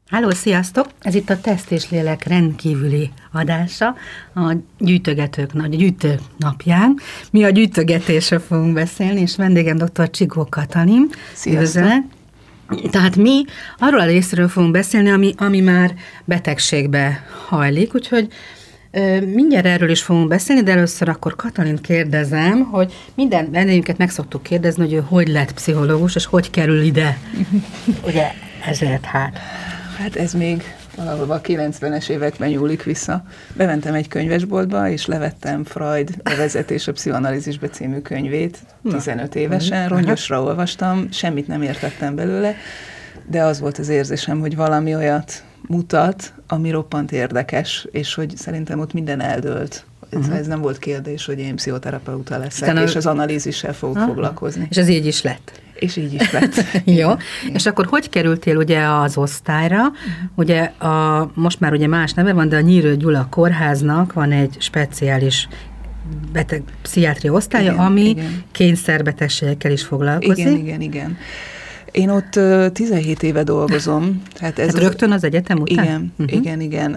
Háló, sziasztok! Ez itt a Teszt és Lélek rendkívüli adása a gyűjtögetők gyűjtő napján. Mi a gyűjtögetésről fogunk beszélni, és vendégem dr. Csigó Katalin. Sziasztok! Tehát mi arról a részről fogunk beszélni, ami már betegségbe hajlik, úgyhogy mindjárt erről is fogunk beszélni, de először akkor Katalin kérdezem, hogy minden vendégünket meg szoktuk kérdezni, hogy ő hogy lett pszichológus, és hogy kerül ide. Ugye ezért Hát ez még valahol a 90-es években nyúlik vissza. Bementem egy könyvesboltba, és levettem Freud a Vezetés a pszichoanalízisbe című könyvét 15 évesen, rongyosra olvastam, semmit nem értettem belőle, de az volt az érzésem, hogy valami olyat mutat, ami roppant érdekes, és hogy szerintem ott minden eldőlt. Ez nem volt kérdés, hogy én pszichoterapeuta leszek, és az analízissel fogok foglalkozni. És ez így is lett. És így is lett. Jó. Igen. És akkor hogy kerültél ugye az osztályra? Ugye most már ugye más neve van, de a Nyírő Gyula Kórháznak van egy speciális pszichiátria osztálya, ami kényszerbetegségekkel is foglalkozik. Igen. Én ott 17 éve dolgozom. Tehát rögtön az egyetem után? Igen.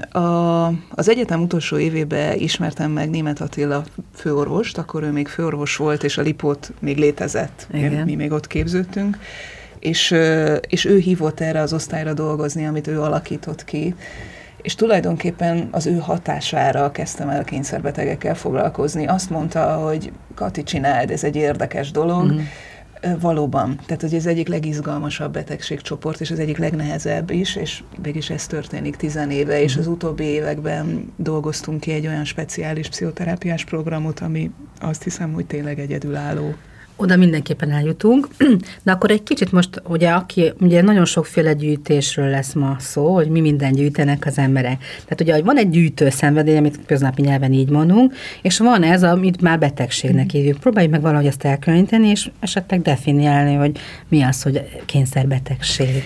Az egyetem utolsó évében ismertem meg Németh Attila főorvost, akkor ő még főorvos volt, és a Lipót még létezett. Mi még ott képződtünk. És ő hívott erre az osztályra dolgozni, amit ő alakított ki. És tulajdonképpen az ő hatására kezdtem el kényszerbetegekkel foglalkozni. Azt mondta, hogy Kati, csináld, ez egy érdekes dolog. Valóban. Tehát, hogy ez egyik legizgalmasabb betegségcsoport, és az egyik legnehezebb is, és mégis ez történik 10 éve, és az utóbbi években dolgoztunk ki egy olyan speciális pszichoterápiás programot, ami azt hiszem, hogy tényleg egyedülálló. Oda mindenképpen eljutunk, de akkor egy kicsit most, ugye nagyon sokféle gyűjtésről lesz ma szó, hogy mi minden gyűjtenek az emberek. Tehát ugye van egy gyűjtő szenvedély, amit köznapi nyelven így mondunk, és van ez, amit már betegségnek hívjuk. Próbáljuk meg valahogy ezt elkülöníteni, és esetleg definiálni, hogy mi az, hogy kényszerbetegség.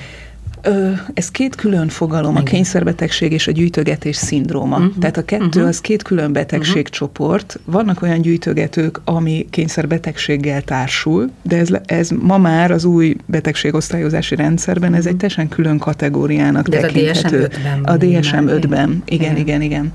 Ez két külön fogalom, a kényszerbetegség és a gyűjtögetés szindróma. Tehát a kettő az két külön betegségcsoport. Vannak olyan gyűjtögetők, ami kényszerbetegséggel társul, de ez ma már az új betegségosztályozási rendszerben ez egy teljesen külön kategóriának tekinthető. A DSM-5-ben. Igen.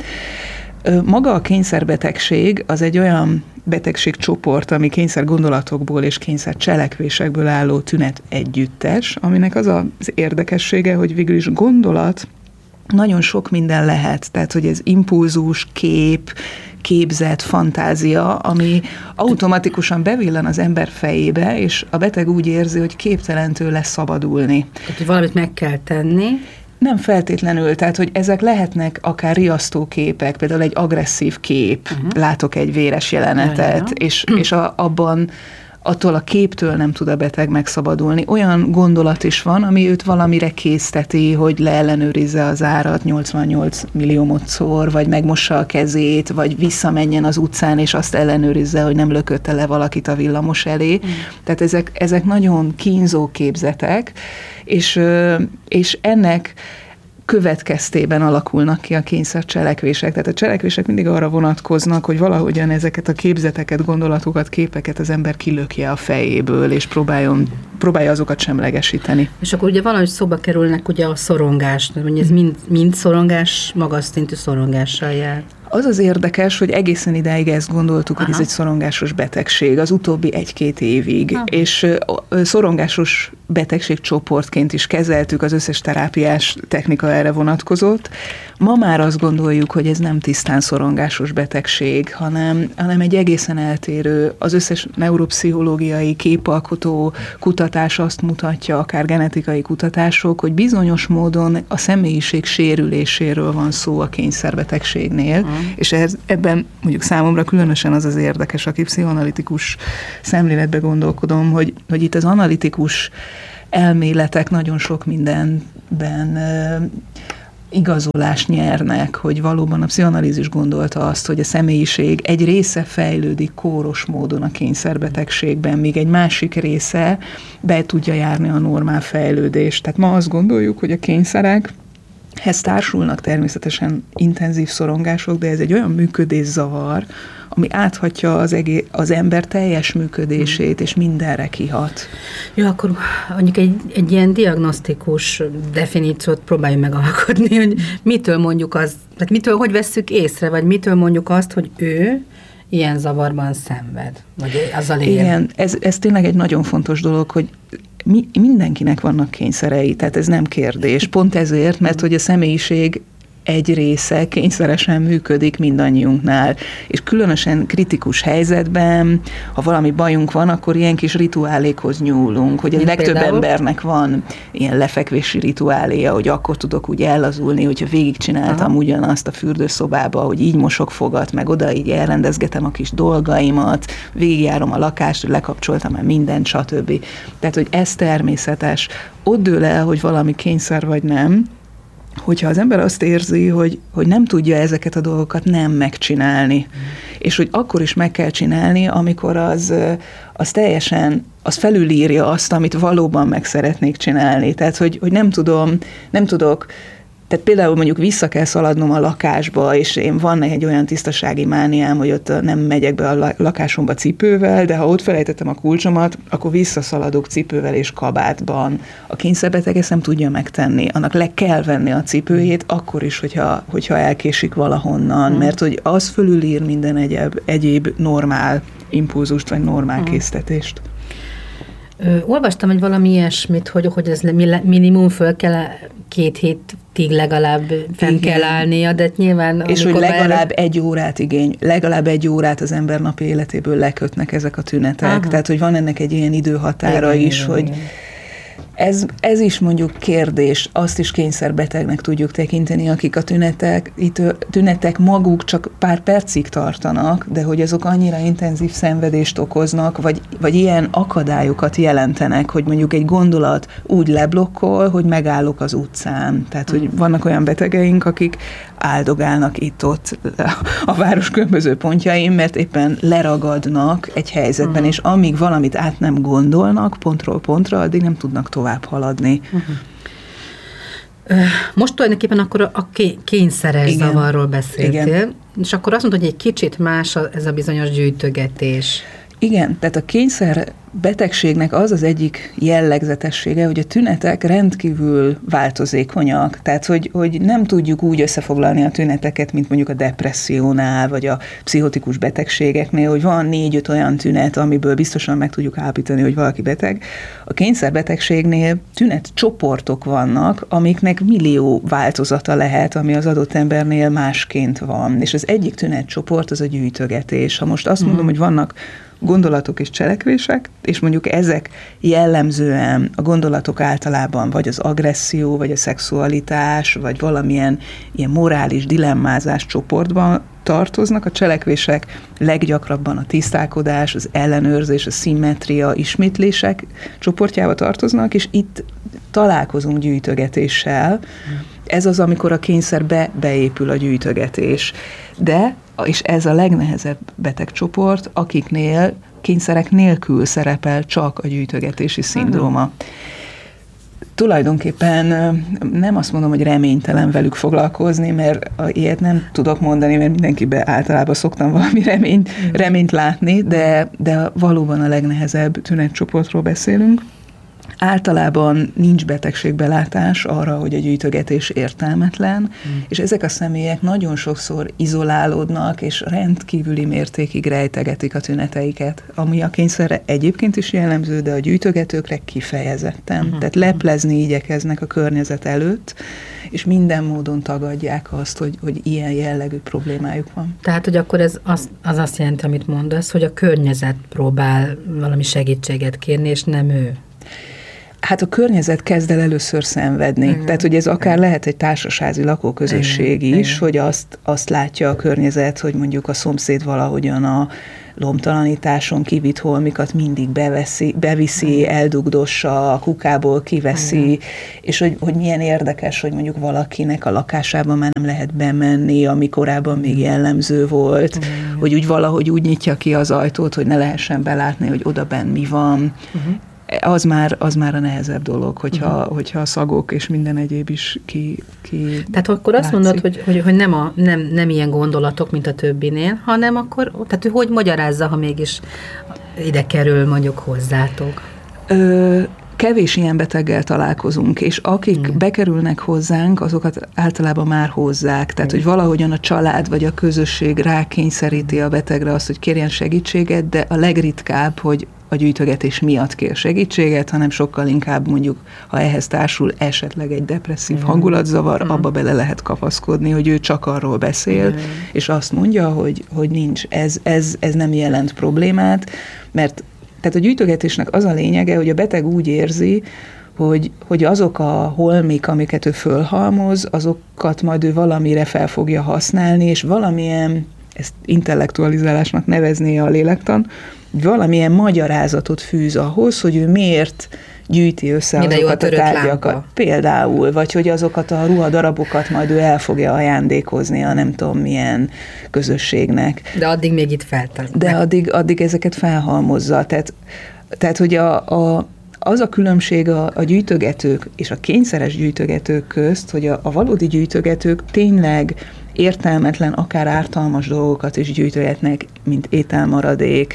Maga a kényszerbetegség az egy olyan betegségcsoport, ami kényszer gondolatokból és kényszer cselekvésekből álló tünet együttes, aminek az az érdekessége, hogy végül is gondolat nagyon sok minden lehet. Tehát, hogy ez impulzus, képzet, fantázia, ami automatikusan bevillan az ember fejébe, és a beteg úgy érzi, hogy képtelen tőle szabadulni. Tehát, hogy valamit meg kell tenni. Nem feltétlenül, tehát, hogy ezek lehetnek akár riasztó képek, például egy agresszív kép, látok egy véres jelenetet, és abban attól a képtől nem tud a beteg megszabadulni. Olyan gondolat is van, ami őt valamire készteti, hogy leellenőrizze az árat 88 milliómodszor, vagy megmossa a kezét, vagy visszamenjen az utcán, és azt ellenőrizze, hogy nem lökötte le valakit a villamos elé. Tehát ezek nagyon kínzó képzetek, és ennek következtében alakulnak ki a kényszercselekvések. Tehát a cselekvések mindig arra vonatkoznak, hogy valahogyan ezeket a képzeteket, gondolatokat, képeket az ember kilökje a fejéből, és próbálja azokat semlegesíteni. És akkor ugye valahogy szóba kerülnek ugye a szorongás, hogy ez mind szorongás, magas szintű szorongással jár. Az az érdekes, hogy egészen idáig ezt gondoltuk, hogy ez egy szorongásos betegség, az utóbbi 1-2 évig, és szorongásos betegségcsoportként is kezeltük, az összes terápiás technika erre vonatkozott. Ma már azt gondoljuk, hogy ez nem tisztán szorongásos betegség, hanem egy egészen eltérő, az összes neuropszichológiai képalkotó kutatás azt mutatja, akár genetikai kutatások, hogy bizonyos módon a személyiség sérüléséről van szó a kényszerbetegségnél, és ebben mondjuk számomra különösen az érdekes, aki pszichoanalitikus szemléletbe gondolkodom, hogy itt az analitikus elméletek nagyon sok mindenben igazolást nyernek, hogy valóban a pszichoanalízis gondolta azt, hogy a személyiség egy része fejlődik kóros módon a kényszerbetegségben, míg egy másik része be tudja járni a normál fejlődést. Tehát ma azt gondoljuk, hogy a kényszerek Hez társulnak természetesen intenzív szorongások, de ez egy olyan működészavar, ami áthatja az ember teljes működését, és mindenre kihat. Jó, akkor mondjuk egy ilyen diagnosztikus definíciót próbáljuk megalkotni, hogy mitől mondjuk azt, tehát hogy vesszük észre, vagy mitől mondjuk azt, hogy ő ilyen zavarban szenved, vagy azzal él. Igen, ez tényleg egy nagyon fontos dolog, hogy mindenkinek vannak kényszerei, tehát ez nem kérdés. Pont ezért, mert hogy a személyiség egy része kényszeresen működik mindannyiunknál, és különösen kritikus helyzetben, ha valami bajunk van, akkor ilyen kis rituálékhoz nyúlunk, hogy a legtöbb embernek van ilyen lefekvési rituáléja, hogy akkor tudok úgy ellazulni, hogyha végigcsináltam ugyanazt a fürdőszobába, hogy így mosok fogat, meg oda így elrendezgetem a kis dolgaimat, végigjárom a lakást, hogy lekapcsoltam már mindent, stb. Tehát, hogy ez természetes. Ott dől el, hogy valami kényszer vagy nem, hogyha az ember azt érzi, hogy nem tudja ezeket a dolgokat nem megcsinálni, és hogy akkor is meg kell csinálni, amikor az teljesen, az felülírja azt, amit valóban meg szeretnék csinálni. Tehát, hogy nem tudok, tehát például mondjuk vissza kell szaladnom a lakásba, és van egy olyan tisztasági mániám, hogy ott nem megyek be a lakásomba cipővel, de ha ott felejtettem a kulcsomat, akkor visszaszaladok cipővel és kabátban. A kényszerbeteg ezt nem tudja megtenni. Annak le kell venni a cipőjét, akkor is, hogyha elkésik valahonnan, mert hogy az fölülír minden egyéb normál impulzust, vagy normál késztetést. Olvastam, hogy valami ilyesmit, hogy ez minimum föl kell 2 hétig legalább fenn kell állnia, de nyilván... És hogy legalább 1 órát legalább 1 órát az ember napi életéből lekötnek ezek a tünetek. Aha. Tehát, hogy van ennek egy ilyen időhatára is, hogy ez is mondjuk kérdés, azt is kényszerbetegnek tudjuk tekinteni, akik a tünetek maguk csak pár percig tartanak, de hogy azok annyira intenzív szenvedést okoznak, vagy ilyen akadályokat jelentenek, hogy mondjuk egy gondolat úgy leblokkol, hogy megállok az utcán. Tehát, hogy vannak olyan betegeink, akik áldogálnak itt-ott a város különböző pontjain, mert éppen leragadnak egy helyzetben, és amíg valamit át nem gondolnak pontról pontra, addig nem tudnak tovább haladni. Most tulajdonképpen akkor a kényszeres zavarról beszéltél, és akkor azt mondod, hogy egy kicsit más ez a bizonyos gyűjtögetés. Igen, tehát a kényszer betegségnek az egyik jellegzetessége, hogy a tünetek rendkívül változékonyak. Tehát, hogy nem tudjuk úgy összefoglalni a tüneteket, mint mondjuk a depressziónál, vagy a pszichotikus betegségeknél, hogy van 4-5 olyan tünet, amiből biztosan meg tudjuk állapítani, hogy valaki beteg. A kényszerbetegségnél tünetcsoportok vannak, amiknek millió változata lehet, ami az adott embernél másként van. És az egyik tünetcsoport az a gyűjtögetés. Ha most azt mondom, hogy vannak gondolatok és cselekvések, és mondjuk ezek jellemzően a gondolatok általában vagy az agresszió, vagy a szexualitás, vagy valamilyen ilyen morális dilemmázás csoportban tartoznak, a cselekvések leggyakrabban a tisztálkodás, az ellenőrzés, a szimmetria, ismétlések csoportjába tartoznak, és itt találkozunk gyűjtögetéssel. Ez az, amikor a kényszerbe beépül a gyűjtögetés. De, és ez a legnehezebb betegcsoport, akiknél kényszerek nélkül szerepel csak a gyűjtögetési szindróma. Tulajdonképpen nem azt mondom, hogy reménytelen velük foglalkozni, mert ilyet nem tudok mondani, mert mindenkiben általában szoktam valami reményt látni, de valóban a legnehezebb tünetcsoportról beszélünk. Általában nincs betegségbelátás arra, hogy a gyűjtögetés értelmetlen, és ezek a személyek nagyon sokszor izolálódnak, és rendkívüli mértékig rejtegetik a tüneteiket, ami a kényszerre egyébként is jellemző, de a gyűjtögetőkre kifejezetten. Tehát leplezni igyekeznek a környezet előtt, és minden módon tagadják azt, hogy ilyen jellegű problémájuk van. Tehát, hogy akkor ez azt jelenti, amit mondasz, hogy a környezet próbál valami segítséget kérni, és nem ő. Hát a környezet kezd el először szenvedni. Tehát, hogy ez akár lehet egy társasházi lakóközösség is, hogy azt látja a környezet, hogy mondjuk a szomszéd valahogyan a lomtalanításon kivitt holmikat mindig beviszi, eldugdossa, a kukából kiveszi, és hogy milyen érdekes, hogy mondjuk valakinek a lakásában már nem lehet bemenni, ami korábban még jellemző volt, hogy úgy valahogy úgy nyitja ki az ajtót, hogy ne lehessen belátni, hogy odabenn mi van. az már a nehezebb dolog, hogyha a szagok és minden egyéb is ki Tehát akkor azt mondod, hogy nem ilyen gondolatok, mint a többinél, hanem akkor, tehát hogy magyarázza, ha mégis ide kerül mondjuk hozzátok? Kevés ilyen beteggel találkozunk, és akik bekerülnek hozzánk, azokat általában már hozzák. Tehát, hogy valahogyan a család vagy a közösség rákényszeríti a betegre azt, hogy kérjen segítséget, de a legritkább, hogy a gyűjtögetés miatt kér segítséget, hanem sokkal inkább mondjuk, ha ehhez társul esetleg egy depresszív hangulatzavar, abba bele lehet kapaszkodni, hogy ő csak arról beszél, és azt mondja, hogy nincs, ez nem jelent problémát, mert tehát a gyűjtögetésnek az a lényege, hogy a beteg úgy érzi, hogy azok a holmik, amiket ő fölhalmoz, azokat majd ő valamire fel fogja használni, és valamilyen, ezt intellektualizálásnak nevezné a lélektan, valamilyen magyarázatot fűz ahhoz, hogy ő miért gyűjti össze azokat a tárgyakat. Lámpa. Például, vagy hogy azokat a ruhadarabokat majd ő el fogja ajándékozni a nem tudom milyen közösségnek. De addig még itt feltár. De addig ezeket felhalmozza. Tehát hogy az a különbség a gyűjtögetők és a kényszeres gyűjtögetők közt, hogy a valódi gyűjtögetők tényleg értelmetlen, akár ártalmas dolgokat is gyűjtögetnek, mint ételmaradék,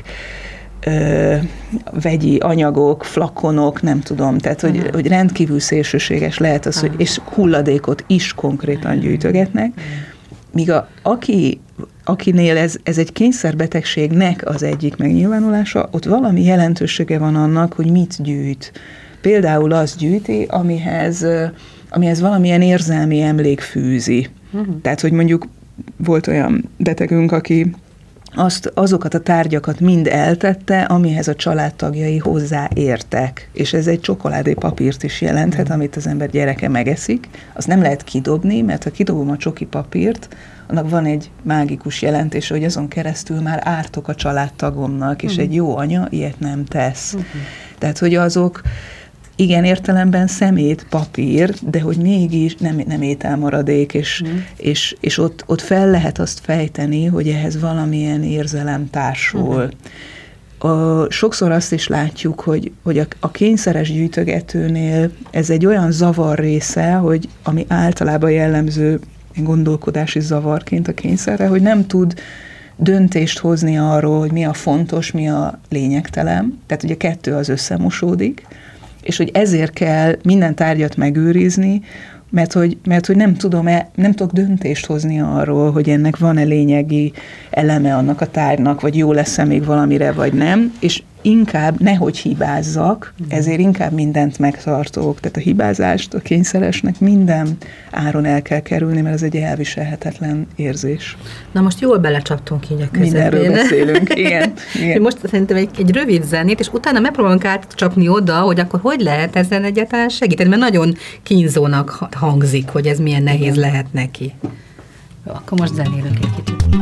vegyi anyagok, flakonok, nem tudom, tehát hogy rendkívül szélsőséges lehet az, hogy és hulladékot is konkrétan gyűjtögetnek, míg akinél ez egy kényszerbetegségnek az egyik megnyilvánulása, ott valami jelentősége van annak, hogy mit gyűjt. Például azt gyűjti, amihez valamilyen érzelmi emlék fűzi. Tehát, hogy mondjuk volt olyan betegünk, aki azokat a tárgyakat mind eltette, amihez a családtagjai hozzáértek. És ez egy csokoládépapírt is jelenthet, amit az ember gyereke megeszik. Azt nem lehet kidobni, mert ha kidobom a csoki papírt, annak van egy mágikus jelentése, hogy azon keresztül már ártok a családtagomnak, és egy jó anya ilyet nem tesz. Tehát, hogy azok igen értelemben szemét, papír, de hogy mégis nem ételmaradék, és ott fel lehet azt fejteni, hogy ehhez valamilyen érzelem társul. Sokszor azt is látjuk, hogy a kényszeres gyűjtögetőnél ez egy olyan zavar része, hogy ami általában jellemző gondolkodási zavarként a kényszerre, hogy nem tud döntést hozni arról, hogy mi a fontos, mi a lényegtelen. Tehát ugye kettő az összemosódik, és hogy ezért kell minden tárgyat megőrizni, mert hogy nem tudok döntést hozni arról, hogy ennek van-e lényegi eleme annak a tárgynak, vagy jó lesz-e még valamire, vagy nem, és inkább nehogy hibázzak, ezért inkább mindent megtartok. Tehát a hibázást a kényszeresnek minden áron el kell kerülni, mert ez egy elviselhetetlen érzés. Na most jól belecsaptunk így a közepén. Mindenről beszélünk, igen. Most szerintem egy rövid zenét, és utána megpróbálunk átcsapni oda, hogy akkor hogy lehet ezen egyáltalán segíteni, mert nagyon kínzónak hangzik, hogy ez milyen nehéz lehet neki. Jó, akkor most zenélünk egy kicsit.